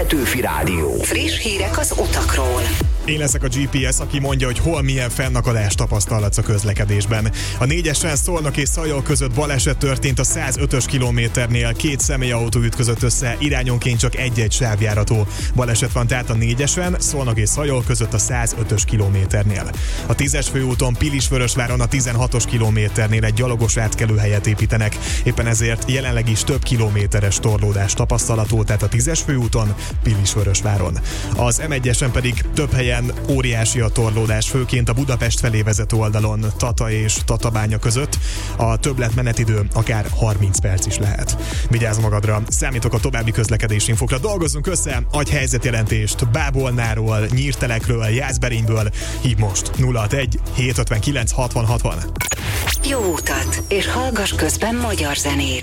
Petőfi Rádió. Friss hírek az utakról. Én leszek a GPS, aki mondja, hogy hol milyen fennakadást tapasztalhatsz a közlekedésben. A 4-esen Szolnok és Szajol között baleset történt a 105-ös kilométernél, két személyautó ütközött össze, irányonként csak egy-egy sávjárató. Baleset van tehát a 4-esen Szolnok és Szajol között a 105-ös kilométernél. A 10-es főúton Pilisvörösváron a 16-os kilométernél egy gyalogos átkelőhelyet építenek. Éppen ezért jelenleg is több kilométeres torlódás tapasztalható, tehát a 10-es főúton Pilisvörösváron. Az M1-esen pedig több helyen óriási a torlódás, főként a Budapest felé vezető oldalon, Tata és Tatabánya között. A többlet menetidő akár 30 perc is lehet. Vigyázz magadra, számítok a további közlekedési infokra. Dolgozzunk össze, adj helyzetjelentést Bábolnáról, Nyírtelekről, Jászberényből. Hív most 061 759 60 60. Jó utat, és hallgass közben magyar zenét.